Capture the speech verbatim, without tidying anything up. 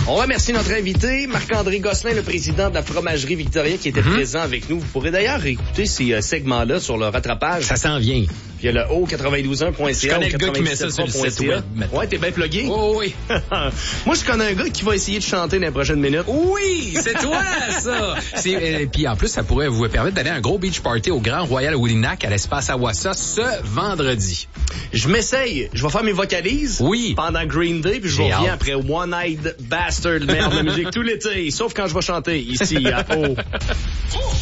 On remercie notre invité, Marc-André Gosselin, le président de la fromagerie Victoria, qui était mm-hmm. présent avec nous. Vous pourrez d'ailleurs écouter ces euh, segments-là sur le rattrapage. Ça s'en vient. Il y a le O quatre-vingt-douze un point C A. Je connais le gars qui met ça sur le site web. Ouais, t'es bien plugué? Oh oui. Moi, je connais un gars qui va essayer de chanter dans les prochaines minutes. Oui, c'est toi, ça! C'est, euh, puis en plus, ça pourrait vous permettre d'aller à un gros beach party au Grand Royal Woollinac à l'espace Awassa ce vendredi. Je m'essaye. Je vais faire mes vocalises. Oui. Pendant Green Day, puis je J'ai reviens hâte. après One-Eyed Bastard, merde de musique tout l'été, sauf quand je vais chanter ici à O.